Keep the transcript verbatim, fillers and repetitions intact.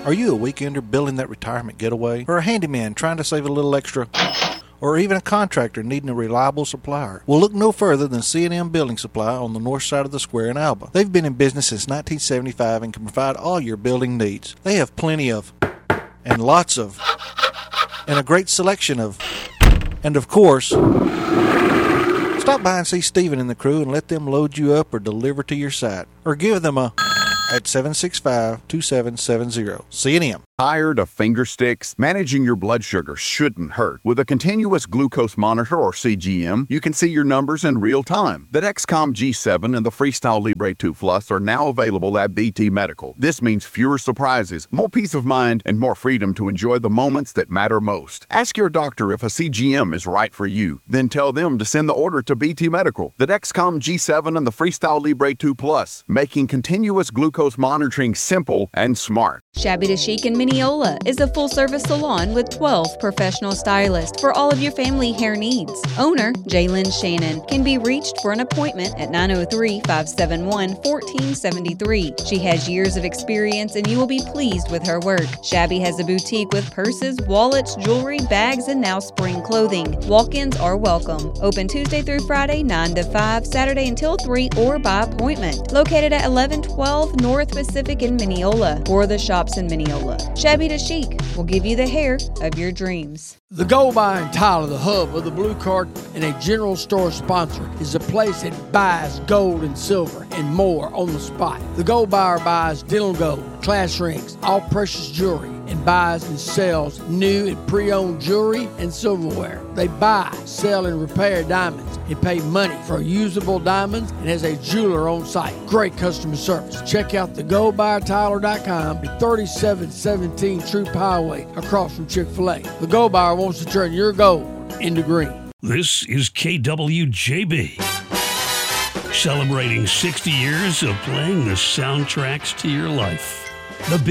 Are you a weekender building that retirement getaway? Or a handyman trying to save a little extra? Or even a contractor needing a reliable supplier? Well, look no further than C and M Building Supply on the north side of the square in Alba. They've been in business since nineteen seventy-five and can provide all your building needs. They have plenty of, and lots of, and a great selection of, and of course, stop by and see Stephen and the crew and let them load you up or deliver to your site. Or give them a at seven six five, two seven seven zero. C and M. Tired of finger sticks? Managing your blood sugar shouldn't hurt. With a continuous glucose monitor, or C G M, you can see your numbers in real time. The Dexcom G seven and the Freestyle Libre two Plus are now available at B T Medical. This means fewer surprises, more peace of mind, and more freedom to enjoy the moments that matter most. Ask your doctor if a C G M is right for you. Then tell them to send the order to B T Medical. The Dexcom G seven and the Freestyle Libre two Plus, making continuous glucose monitoring simple and smart. Shabby to Chic in Mineola is a full-service salon with twelve professional stylists for all of your family hair needs. Owner, Jalen Shannon, can be reached for an appointment at nine oh three, five seven one, one four seven three. She has years of experience and you will be pleased with her work. Shabby has a boutique with purses, wallets, jewelry, bags, and now spring clothing. Walk-ins are welcome. Open Tuesday through Friday, nine to five, Saturday until three, or by appointment. Located at eleven twelve North Pacific in Mineola, or the shops in Mineola. Shabby to Chic will give you the hair of your dreams. The Gold Bar in Tyler, the hub of the Blue Card and a general store sponsor, is a place that buys gold and silver and more on the spot. The Gold Bar buys dental gold, class rings, all precious jewelry, and buys and sells new and pre-owned jewelry and silverware. They buy, sell, and repair diamonds and pay money for usable diamonds and has a jeweler on site. Great customer service. Check out the gold bar tyler dot com at thirty-seven seventeen Troop Highway across from Chick-fil-A. The Gold Bar wants to turn your gold into green. This is K W J B, celebrating sixty years of playing the soundtracks to your life. The